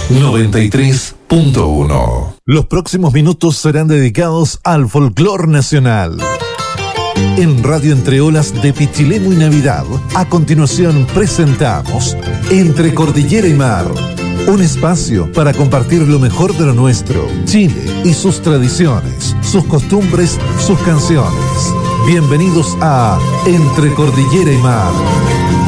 93.1. Los próximos minutos serán dedicados al folclor nacional. En Radio Entre Olas de Pichilemu y Navidad, a continuación presentamos Entre Cordillera y Mar, un espacio para compartir lo mejor de lo nuestro, Chile y sus tradiciones, sus costumbres, sus canciones. Bienvenidos a Entre Cordillera y Mar.